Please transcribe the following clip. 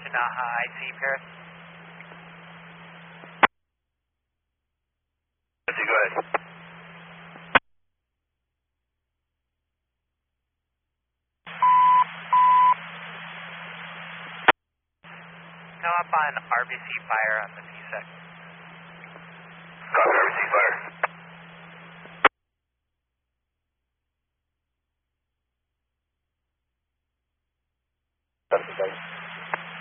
Naha IC Paris. Go ahead. Come up on RBC fire on the T-sec. Copy, RBC fire. That's the thing.